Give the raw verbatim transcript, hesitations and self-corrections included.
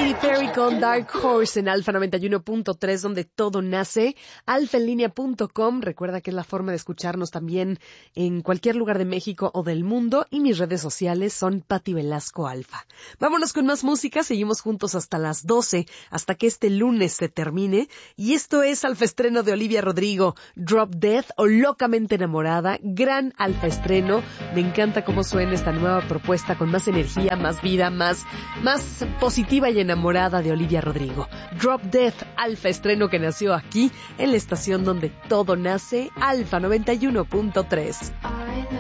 Katy Perry con Dark Horse en Alfa noventa y uno punto tres, donde todo nace. alfa en línea punto com. Recuerda que es la forma de escucharnos también en cualquier lugar de México o del mundo. Y mis redes sociales son Pati Velasco Alfa. Vámonos con más música. Seguimos juntos hasta las doce, hasta que este lunes se termine. Y esto es Alfa Estreno de Olivia Rodrigo, Drop Death o Locamente Enamorada. Gran Alfa Estreno. Me encanta cómo suena esta nueva propuesta con más energía, más vida, más, más positiva y enamorada de Olivia Rodrigo. Drop Death, Alfa Estreno, que nació aquí en la estación donde todo nace, Alfa noventa y uno punto tres.